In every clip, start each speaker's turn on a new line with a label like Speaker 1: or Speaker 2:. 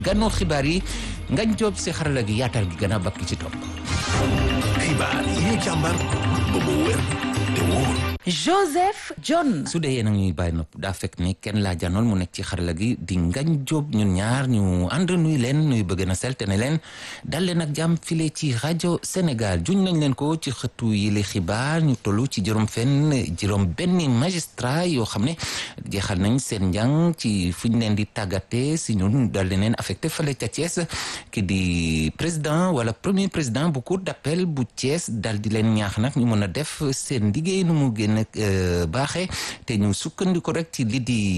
Speaker 1: gannaaw xibaar yi Ngagne Diop si xarala gi yaatal gi gën a bakki ci topp.
Speaker 2: xibaar yi ñu càmbar ba mu wér te wóor.
Speaker 3: Joseph John.
Speaker 1: su dee yéen a ñuy bàyyi nopp daa fekk ni kenn laa janool mu nekk ci xarala gi di Ngagne Diop ñun ñaar ñu ànd nuy leen nuy bëgg na selte ne leen dal leen ak jàmm file ci rajo Sénégal juñ nañ leen ko ci xëtu yi li xibaar ñu tollu ci juróom benni magistrat yoo xam ne jeexal nañ seen njàng ci fuñ leen di tàggate si ñun dal leen affecté fale ca Thiès ki di président wala premier président bu cour d'appel bu Thiès dal di leen ñaax nag ñu mën a def seen liggéey nu mu gën baaxee te ñu sukkandiku rek ci li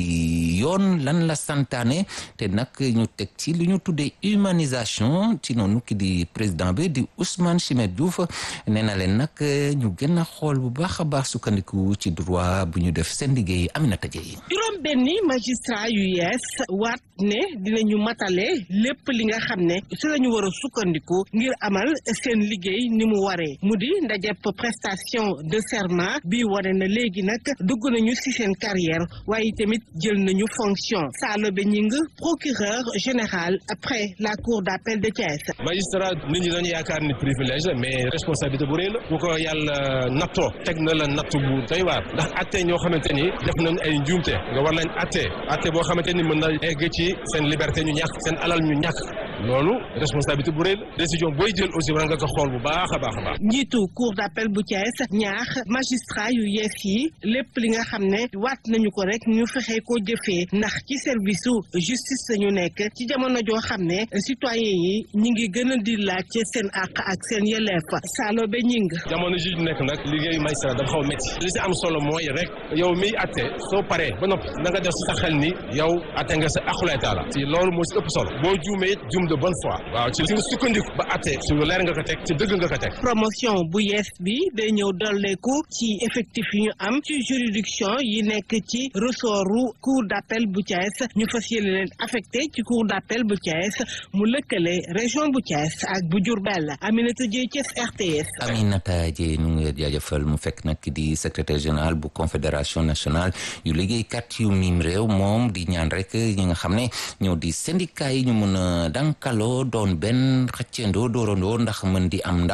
Speaker 1: di yoon lan la santaane te nag ñu teg ci li ñu tuddee humanisation ci noonu ki di président bi di Ousmane Chimède Diouf nee na leen nag ñu gën a xool bu baax a baax sukkandiku ci droit bu ñu def seen liggéey Aminata Dieye.
Speaker 4: juróom benni magistrat yu yees waat ne dinañu matale lépp li nga xam ne si la ñu war a sukkandiku ngir amal seen liggéey ni mu waree mu di ndajep prestation de serment bi wane na léegi nag dugg nañu ci seen carrière waaye tamit jël nañu fonction Salobe Ñing procureur général après la cour d'appel de Thiès.
Speaker 5: magistrat nit ñi dañu yaakaar ni privilège la mais responsabilité bu rëy la bu ko yàlla nattoo teg na la natt bu doy waar ndax atte ñoo xamante ni def nañ ay njuumte nga war lañ atte boo xamante ni mën na egg ci seen liberté ñu ñàkk seen alal ñu ñàkk loolu responsabilité bu rëy la décision booy jël aussi war nga ko xool bu baax a baax a baax.
Speaker 4: njiitu cour d'appel bu Thiès ñaax magistrat yu yees yi lépp li nga xam ne waat nañu ko rek ñu fexe ko jëfee ndax ci service su justice lañu nekk ci jamono joo xam ne citoyen yi ñi ngi gën a di laaj seen àq ak seen yelleef Salobe Ñing.
Speaker 5: jamono ji ñu nekk nag liggéeyu magistrat dafa xaw a métti li si am solo mooy rek yow miy atte soo paree ba noppi na nga def si sa xel ni yow atte nga sa aqulay taala ci loolu moo si ëpp solo boo juumee juum de bonne foi waaw ci li nga sukkandiku ba atte su leer nga ko teg ci dëgg nga ko teg.
Speaker 4: promotion bu yees bi day ñëw dolleeku ci effectif yi ñu am ci juridiction yi nekk ci ressortu cour d'appel bu Thiès ñu fas yéene leen affecté ci cour d'appel bu Thiès mu lëkkale région bu Thiès ak bu Diourbel Aminata Dieye Thiès RTS.
Speaker 1: Aminata Dieye ñu ngi jaajëfal mu fekk nag di secrétaire général bu confédération nationale yu liggéeykat yu miim réew moom di ñaan rek ñi nga xam ne ñoo di syndicat yi ñu mën a dankaloo doon benn xëccandoo doorandoo ndax mën di am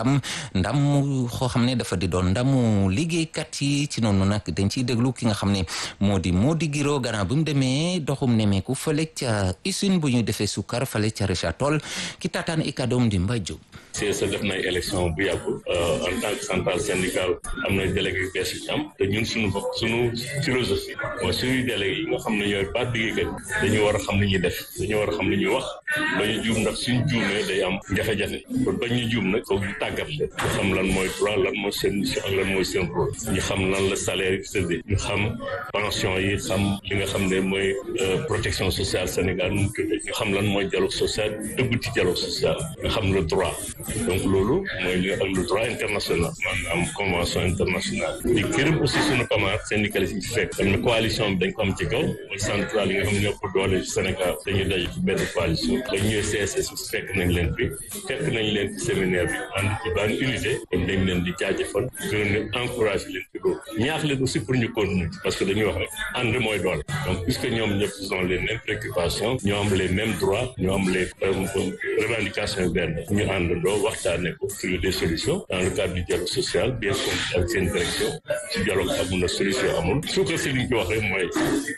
Speaker 1: ndam xoo xam ne dafa di doon ndamu liggéeykat yi ci noonu nag dañ ciy déglu ki nga xam ne moo di Giro gannaaw bu mu demee doxum nemeeku fële ca usine bu ñuy defee sukkar fële ca Richard Toll ki taataan ikadoom di Mbaye Diop.
Speaker 6: CSE def na élection bu yàggul en tant que centrale syndicale am na délégué yu bees yu ci am te ñun suñu philosophie mooy suñuy délégué yi nga xam ne ñooy pas liggéeykat dañu war a xam li ñuy def dañu war a xam li ñuy wax ba ñu juum ndax suñ juumee day am jafe-jafe kon bañ ñu juum nag foog ñu tàggat leen ñu xam lan mooy droit lan mooy seen mission ak lan mooy seen rôle ñu xam lan la salaire yi tëddee ñu xam pension yi xam li nga xam ne mooy protection sociale Sénégal nu mu tëddee ñu xam lan mooy dialogue social dëgg ci dialogue social ñu xam le droit donc loolu mooy li ak le droit international maanaam convention internationale di gërëm aussi suñu camarades syndicalistes yi ci fekk am na coalition bi dañ ko am ci kaw mooy centrale yi nga xam ne ñoo ko doole ci Sénégal dañuy daje ci benn coalition dañ ñëwee CSS fekk nañ leen fi fekk nañ leen ci séminaire bi ànd ci benn unité dañ leen di jaajëfal gën leen encouragé leen ci loolu ñaax leen aussi pour ñu continuer parce que dañuy wax rek ànd mooy doole donc puisque ñoom ñëpp ils ont les mêmes préoccupations ñoo am les mêmes droits ñoo am les revendications yu benn ñu àndandoo waxtaanee ko trouver des solutions dans le cadre du dialogue social bien compris ak seen direction ci dialogue amul na solution amul suukar si li ñu ko wax rek mooy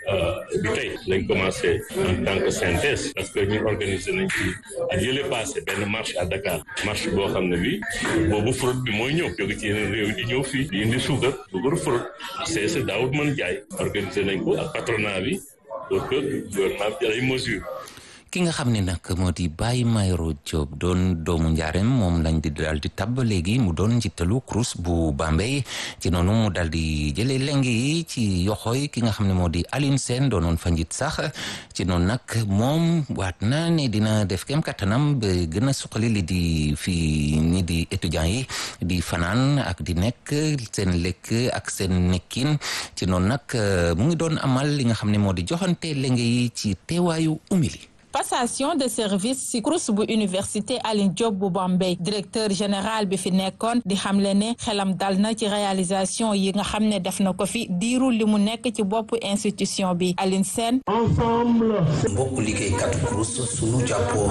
Speaker 6: du tey lañ commencé en tant que synthèse parce que ñu organisé nañ ci ak yële passé benn marche à Dakar marche boo xam ne bi boobu fraude bi mooy ñëw jóge ci yeneen réew yi di ñëw fii di indi suukar fraude CSE daawut mën jaay organisé nañ ko ak patronat bi pour que gouvernement bi jël ay mesures.
Speaker 1: ki nga xam ne nag moo di Baye Mayoro Diop doon doomu Njaareem moom lañ di daal di tabb léegi mu doon njiitalu CROUS bu Bambey ci noonu mu daal di jëlee leng yi ci yoxoy ki nga xam ne moo di Alioune Sène doonoon fa njit sax ci noonu nag moom waat na ne dina def kem kattanam ba gën a suqali li di fii ñi di étudiants yi di fanaan ak di nekk seen lekk ak seen nekkin ci noonu nag mu ngi doon amal li nga xam ne moo di joxante leng yi ci teewaayu umili
Speaker 7: passation de service ci CROUS bu université Alioune Diop bu Bambey directeur général bi fi nekkoon di xamle ne xelam dal na ci réalisation yi nga xam ne def na ko fi diiru li mu nekk ci boppu institution bi Aline Sène
Speaker 8: ensemble mbokk liggéeykat CROUS sunu jàppoo